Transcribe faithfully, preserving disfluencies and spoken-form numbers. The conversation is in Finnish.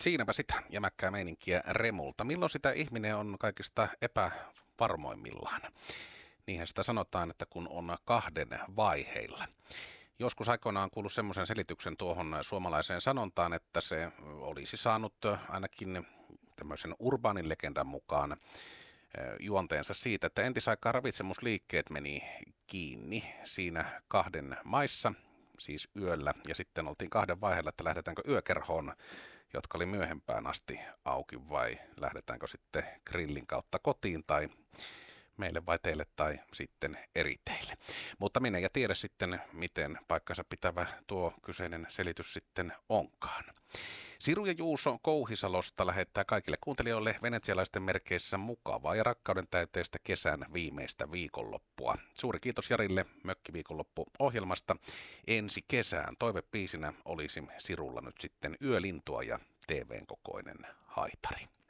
Siinäpä sitä jämäkkää meininkiä Remulta. Milloin sitä ihminen on kaikista epävarmoimmillaan? Niinhän sitä sanotaan, että kun on kahden vaiheilla. Joskus aikoinaan kuullut semmoisen selityksen tuohon suomalaiseen sanontaan, että se olisi saanut ainakin tämmöisen urbaanin legendan mukaan juonteensa siitä, että entisaikaan ravitsemusliikkeet meni kiinni siinä kahden maissa, siis yöllä, ja sitten oltiin kahden vaiheella, että lähdetäänkö yökerhoon, jotka oli myöhempään asti auki, vai lähdetäänkö sitten grillin kautta kotiin tai meille vai teille tai sitten eri teille. Mutta minä ja tiedä sitten, miten paikkansa pitävä tuo kyseinen selitys sitten onkaan. Siru ja Juuso Kouhisalosta lähettää kaikille kuuntelijoille venetsialaisten merkeissä mukavaa ja rakkauden täyteistä kesän viimeistä viikonloppua. Suuri kiitos Jarille mökkiviikonloppu-ohjelmasta. Ensi kesään toivepiisinä olisi Sirulla nyt sitten Yölintua ja T V:n kokoinen haitari.